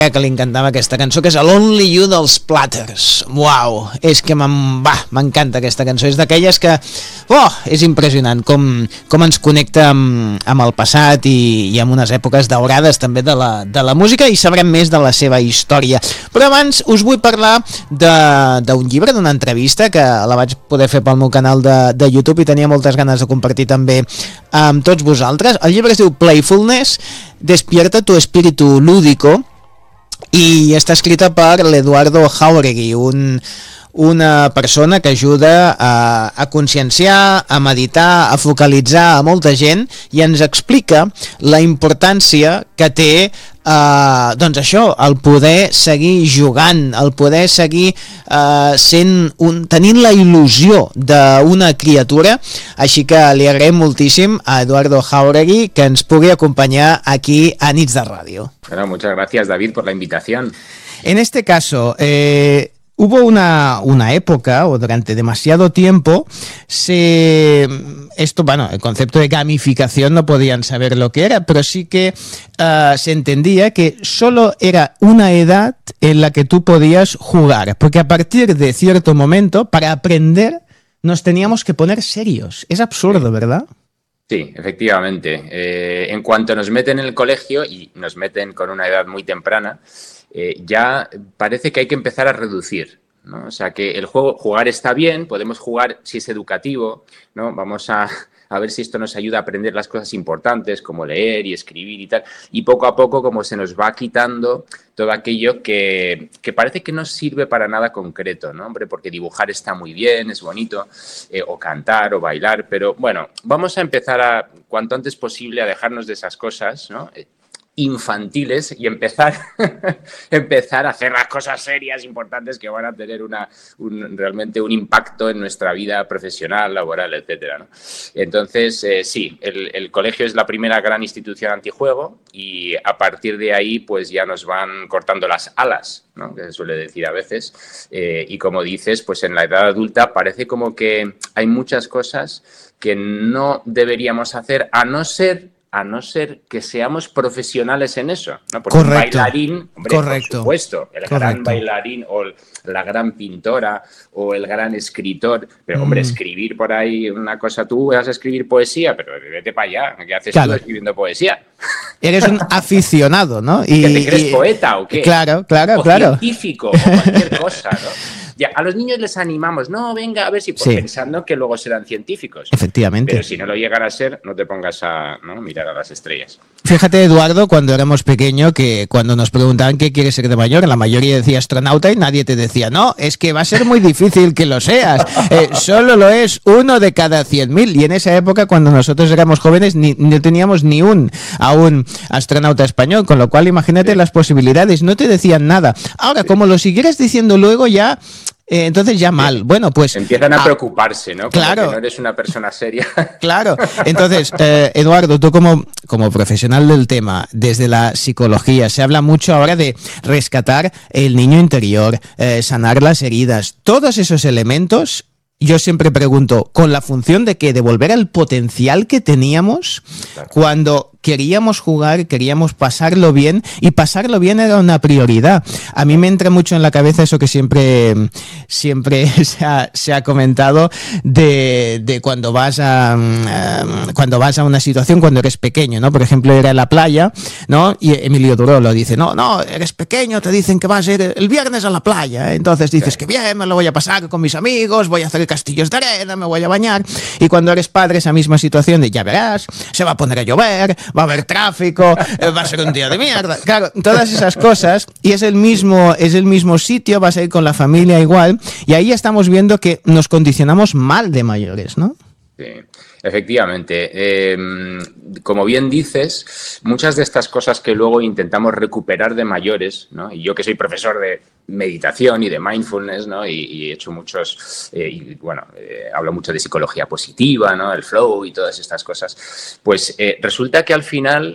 que li encantava aquesta cançó, que és l'Only You dels Platters. Uau, és que m'encanta aquesta cançó, és d'aquelles que és impressionant com ens connecta amb el passat i amb unes èpoques daurades també de la música, i sabrem més de la seva història. Però abans us vull parlar d'un llibre, d'una entrevista que la vaig poder fer pel meu canal de YouTube i tenia moltes ganes de compartir també amb tots vosaltres. El llibre es diu Playfulness, Despierta tu espíritu lúdico, i està escrita per l'Eduardo Jauregui, una persona que ajuda a conscienciar, a meditar, a focalitzar a molta gent, i ens explica la importància que té doncs això, el poder seguir jugant, el poder seguir tenint la il·lusió d'una criatura. Així que li agraïm moltíssim a Eduardo Jauregui que ens pugui acompanyar aquí a Nits de Ràdio. Bueno, muchas gracias, David, por la invitación. En este caso, hubo una época, o durante demasiado tiempo, el concepto de gamificación no podían saber lo que era, pero sí que se entendía que solo era una edad en la que tú podías jugar, porque a partir de cierto momento, para aprender, nos teníamos que poner serios. Es absurdo, ¿verdad? Sí, efectivamente. En cuanto nos meten en el colegio, y nos meten con una edad muy temprana, ya parece que hay que empezar a reducir, ¿no? O sea, que el jugar está bien, podemos jugar si es educativo, ¿no? Vamos a ver si esto nos ayuda a aprender las cosas importantes como leer y escribir y tal, y poco a poco como se nos va quitando todo aquello que parece que no sirve para nada concreto, ¿no? Hombre, porque dibujar está muy bien, es bonito, o cantar o bailar, pero bueno, vamos a empezar cuanto antes posible a dejarnos de esas cosas, ¿no? Infantiles, y empezar a hacer las cosas serias, importantes, que van a tener realmente un impacto en nuestra vida profesional, laboral, etcétera, ¿no? Entonces, sí, el colegio es la primera gran institución antijuego, y a partir de ahí pues ya nos van cortando las alas, ¿no? Que se suele decir a veces, y como dices, pues en la edad adulta parece como que hay muchas cosas que no deberíamos hacer, a no ser que seamos profesionales en eso, ¿no? Porque correcto, un bailarín, hombre, correcto, por supuesto, el correcto, gran bailarín o la gran pintora o el gran escritor, pero hombre, escribir por ahí una cosa, tú vas a escribir poesía, pero vete para allá, ¿qué haces tú escribiendo poesía? Eres un aficionado, ¿no? ¿Qué te crees, poeta o qué? Claro. O científico, o cualquier cosa, ¿no? Ya, a los niños les animamos, no, venga, a ver si, pensando que luego serán científicos. Efectivamente. Pero si no lo llegan a ser, no te pongas a mirar a las estrellas. Fíjate, Eduardo, cuando éramos pequeños, que cuando nos preguntaban qué quieres ser de mayor, la mayoría decía astronauta y nadie te decía, no, es que va a ser muy difícil que lo seas. Solo lo es uno de cada 100.000. Y en esa época, cuando nosotros éramos jóvenes, no teníamos ni un astronauta español, con lo cual imagínate las posibilidades, no te decían nada. Ahora, como lo siguieras diciendo luego ya... entonces ya mal. Bueno, pues... Empiezan a preocuparse, ¿no? Como claro. que no eres una persona seria. Claro. Entonces, Eduardo, tú como profesional del tema, desde la psicología, se habla mucho ahora de rescatar el niño interior, sanar las heridas. Todos esos elementos, yo siempre pregunto, ¿con la función de qué? ¿De volver al potencial que teníamos cuando queríamos jugar, queríamos pasarlo bien, y pasarlo bien era una prioridad? A mí me entra mucho en la cabeza eso que siempre se ha comentado de cuando vas a una situación cuando eres pequeño, ¿no? Por ejemplo, ir a la playa, ¿no? Y Emilio Duró lo dice, no, eres pequeño, te dicen que vas a ir el viernes a la playa, entonces dices que bien, me lo voy a pasar con mis amigos, voy a hacer castillos de arena, me voy a bañar, y cuando eres padre esa misma situación de ya verás, se va a poner a llover, va a haber tráfico, va a ser un día de mierda. Claro, todas esas cosas, y es el mismo sitio, vas a ir con la familia igual, y ahí estamos viendo que nos condicionamos mal de mayores, ¿no? Sí, efectivamente. Como bien dices, muchas de estas cosas que luego intentamos recuperar de mayores, ¿no? Y yo que soy profesor de meditación y de mindfulness, ¿no? Y he hecho muchos, hablo mucho de psicología positiva, ¿no? El flow y todas estas cosas. Pues resulta que al final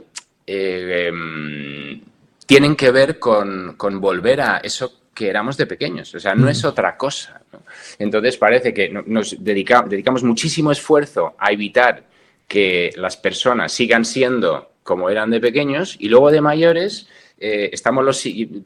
tienen que ver con volver a eso que éramos de pequeños, o sea, no es otra cosa, ¿no? Entonces parece que nos dedicamos muchísimo esfuerzo a evitar que las personas sigan siendo como eran de pequeños, y luego de mayores estamos